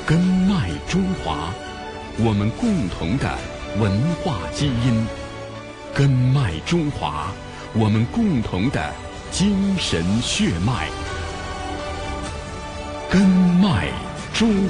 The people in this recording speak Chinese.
根脉中华，我们共同的文化基因；根脉中华，我们共同的精神血脉。根脉中